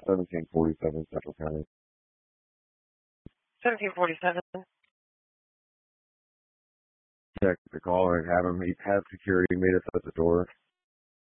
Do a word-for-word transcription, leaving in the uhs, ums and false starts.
seventeen forty-seven Central County. seventeen forty-seven. Check the caller and have him. He had security, meet us at the door.